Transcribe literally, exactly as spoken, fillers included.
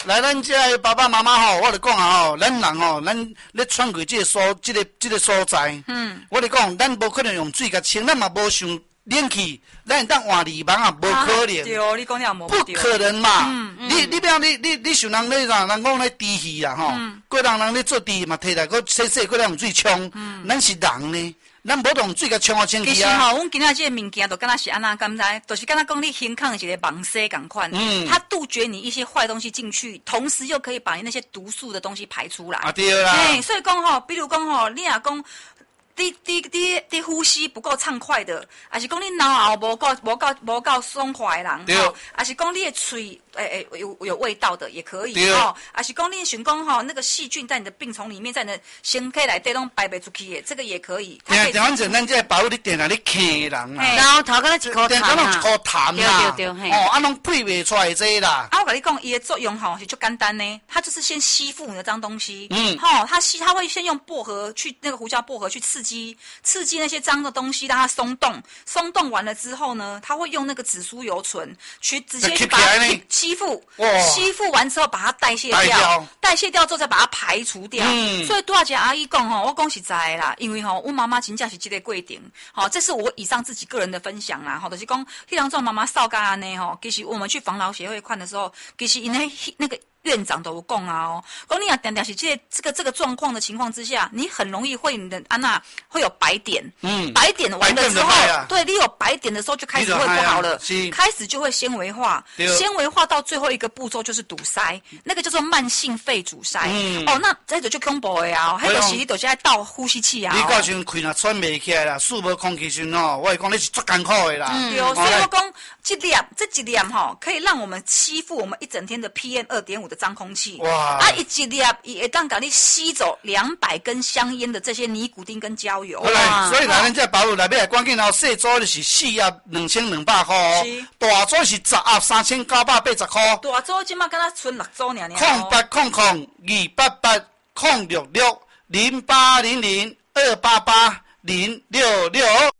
来咱这爸爸妈妈吼，我就讲啊吼，咱人吼，咱咧穿过这个所，这个这个所在，嗯，我就讲，咱无可能用水甲清，咱嘛无上冷气，咱当换二房啊，无可能。 对，你讲了无？ 不可能嘛！ 嗯嗯、 你你比方你你你像人咧人人讲咧滴戏啊吼，过人人咧做滴嘛，摕来个洗洗，过来用水冲，嗯、咱是人呢。咱无用水甲冲啊清气啊！ 其实吼，阮今仔这个物件，就敢若是安那，敢知？就是敢若讲你胸腔一个网塞共款，嗯，它杜绝你一些坏东西进去，同时又可以把你那些毒素的东西排出来。 啊对啦。 哎，所以讲吼，比如讲吼，你若讲。你你你你呼吸不够畅快的，还是讲你脑喉无够无够无够爽快的人， 对， 还是讲你的嘴诶诶、欸、有有味道的也可以哦，还是讲你想讲吼那个细菌在你的病丛里面，在你的身体内底拢排袂出去的，这个也可以。 对，反正咱这保你电来你咳人啊， 然后头敢若一颗痰啊， 一颗痰啦，对对对， 哦，啊拢配袂出来这啦。 啊，我跟你讲，伊的作用吼是就简单呢，它就是先吸附你的脏东西，嗯，吼，它吸它会先用薄荷去那个胡椒薄荷去刺激刺激。那些脏的东西让它松动，松动完了之后呢，它会用那个紫苏油醇去直接去把它吸附，吸附完之后把它代谢掉，代谢掉之后再把它排除掉。嗯、所以多少阿姨讲吼，我讲实在啦，因为吼我妈妈真正是这个规定，好，这是我以上自己个人的分享啦，好，就是讲，迄两种妈妈扫干安呢吼，其实我们去防老协会看的时候，其实因为那个。院长都有讲啊哦，讲你啊，点点是这这个这个状况的情况之下，你很容易会你的安娜会有白点，嗯，白点完了之后，啊、对你有白点的时候就开始会不好了，啊、开始就会纤维化，纤维化到最后一个步骤就是堵塞，那个叫做慢性肺阻塞。嗯、哦，那这个就恐怖的啊，迄就是你就是在倒呼吸器啊。 你到时开若喘袂起来啦，数无空气时吼，我会讲你是足艰苦的啦。 嗯，对，所以我讲这粒这几粒哈，可以让我们吸附我们一整天的 P M 二点五 的脏空气。哇！啊，一一粒伊会当甲你吸走两百根香烟的这些尼古丁跟焦油。 哇！所以咱这保护内面关键哦，小组就是四盒两千两百块，大组是十盒三千九百八十块。 大组即马敢若剩六组尔尔。 空八空空二八八空六六零八零零二八八零六六。